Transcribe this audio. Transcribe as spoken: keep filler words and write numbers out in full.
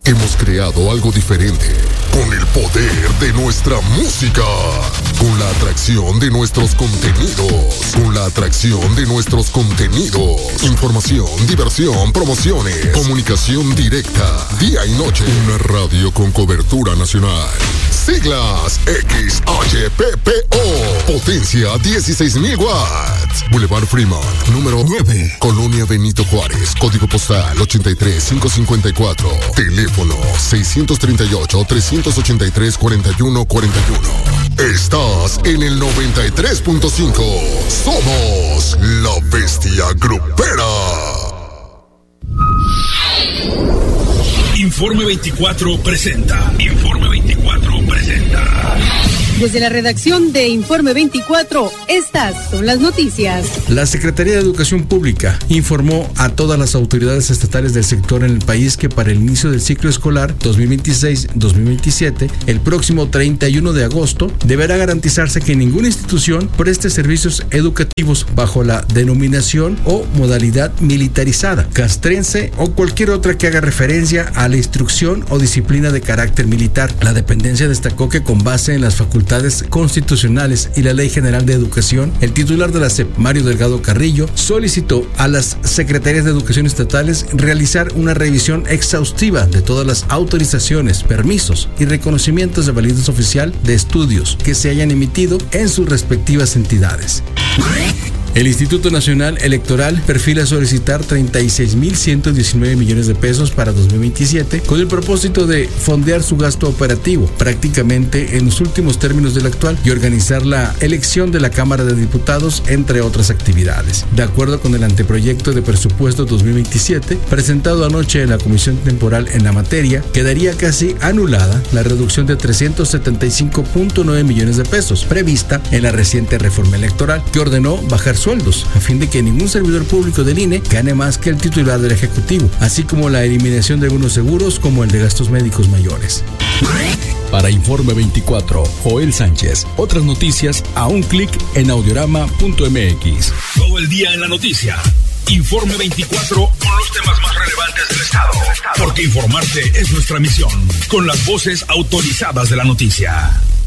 Hemos creado algo diferente, con el poder de nuestra música, con la atracción de nuestros contenidos, con la atracción de nuestros contenidos, información, diversión, promociones, comunicación directa, día y noche, una radio con cobertura nacional. Siglas X H P P O, potencia dieciséis mil watts. Boulevard Fremont, número nueve, Colonia Benito Juárez, código postal ochenta y tres mil quinientos cincuenta y cuatro, teléfono seiscientos treinta y ocho, trescientos ochenta y tres, cuarenta y uno cuarenta y uno. Estás en el noventa y tres punto cinco. Somos la bestia grupera. Informe veinticuatro presenta. Informe veinticuatro presenta. Desde la redacción de Informe veinticuatro, estas son las noticias. La Secretaría de Educación Pública informó a todas las autoridades estatales del sector en el país que para el inicio del ciclo escolar dos mil veintiséis dos mil veintisiete, el próximo treinta y uno de agosto, deberá garantizarse que ninguna institución preste servicios educativos bajo la denominación o modalidad militarizada, castrense o cualquier otra que haga referencia a la instrucción o disciplina de carácter militar. La dependencia destacó que con base en las facultades constitucionales y la Ley General de Educación, el titular de la S E P, Mario Delgado Carrillo, solicitó a las Secretarías de Educación estatales realizar una revisión exhaustiva de todas las autorizaciones, permisos y reconocimientos de validez oficial de estudios que se hayan emitido en sus respectivas entidades. El Instituto Nacional Electoral perfila solicitar treinta y seis mil ciento diecinueve millones de pesos para dos mil veintisiete con el propósito de fondear su gasto operativo, prácticamente en los últimos términos del actual, y organizar la elección de la Cámara de Diputados, entre otras actividades. De acuerdo con el anteproyecto de presupuesto dos mil veintisiete, presentado anoche en la Comisión Temporal en la materia, quedaría casi anulada la reducción de trescientos setenta y cinco punto nueve millones de pesos prevista en la reciente reforma electoral, que ordenó bajar su sueldos, a fin de que ningún servidor público del I N E gane más que el titular del Ejecutivo, así como la eliminación de algunos seguros como el de gastos médicos mayores. Para Informe veinticuatro, Joel Sánchez. Otras noticias a un clic en audiorama punto m x. Todo el día en la noticia. Informe veinticuatro con los temas más relevantes del estado. Porque informarte es nuestra misión. Con las voces autorizadas de la noticia.